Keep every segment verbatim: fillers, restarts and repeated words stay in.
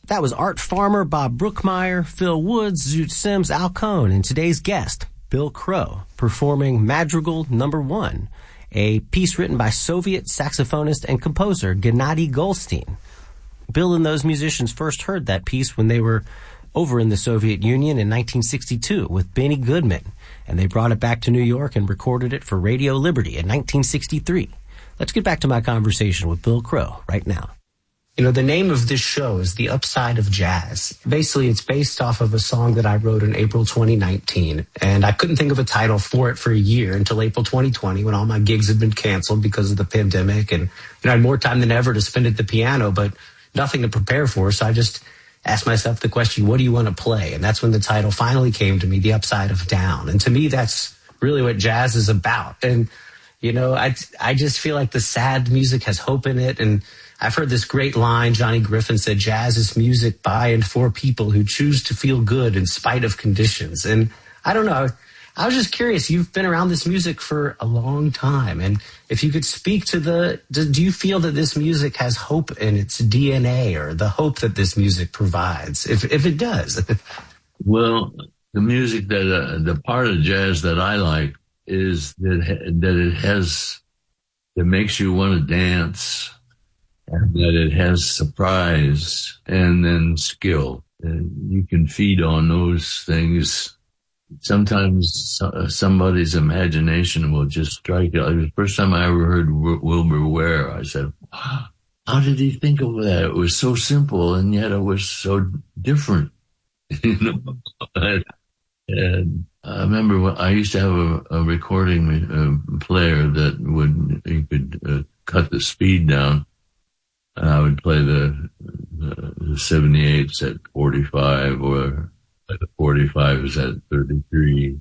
That was Art Farmer, Bob Brookmeyer, Phil Woods, Zoot Sims, Al Cohn, and today's guest, Bill Crow, performing Madrigal Number One, a piece written by Soviet saxophonist and composer Gennady Goldstein. Bill and those musicians first heard that piece when they were over in the Soviet Union in nineteen sixty-two with Benny Goodman, and they brought it back to New York and recorded it for Radio Liberty in nineteen sixty-three. Let's get back to my conversation with Bill Crow right now. You know, the name of this show is The Upside of Jazz. Basically, it's based off of a song that I wrote in April twenty nineteen, and I couldn't think of a title for it for a year until April twenty twenty, when all my gigs had been canceled because of the pandemic, and you know, I had more time than ever to spend at the piano, but nothing to prepare for, so I just asked myself the question, what do you want to play? And that's when the title finally came to me, The Upside of Down. And to me, that's really what jazz is about. And, you know, I, I just feel like the sad music has hope in it. And I've heard this great line, Johnny Griffin said, jazz is music by and for people who choose to feel good in spite of conditions. And I don't know, I was just curious, you've been around this music for a long time. And if you could speak to the, do, do you feel that this music has hope in its D N A, or the hope that this music provides, if if it does? Well, the music that, uh, the part of jazz that I like is that, that it has, that makes you want to dance, and that it has surprise and then skill. And you can feed on those things. Sometimes somebody's imagination will just strike you. The first time I ever heard Wilbur Ware, I said, wow, how did he think of that? It was so simple, and yet it was so different. You know? And I remember when I used to have a, a recording uh, player that would, he could uh, cut the speed down, and I would play the, the, the seventy-eights at forty-five, or the forty-five is at thirty-three.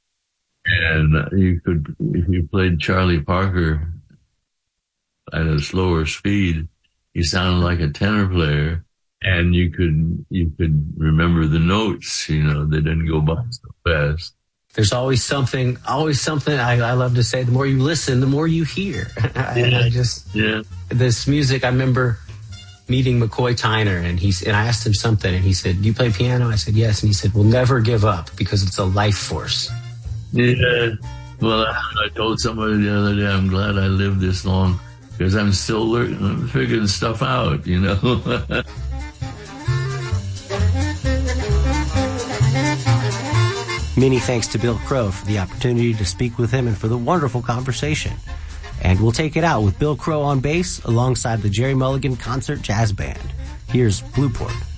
And you could, if you played Charlie Parker at a slower speed, he sounded like a tenor player, and you could, you could remember the notes, you know, they didn't go by so fast. There's always something, always something I, I love to say, the more you listen, the more you hear. And Yeah. I just, Yeah. this music, I remember meeting McCoy Tyner, and he and I asked him something, and he said, do you play piano? I said, yes. And he said, we'll never give up, because it's a life force. Yeah. Well, I, I told somebody the other day, I'm glad I lived this long, because I'm still learning, I'm figuring stuff out, you know. Many thanks to Bill Crow for the opportunity to speak with him and for the wonderful conversation. And we'll take it out with Bill Crow on bass alongside the Jerry Mulligan Concert Jazz Band. Here's Blueport.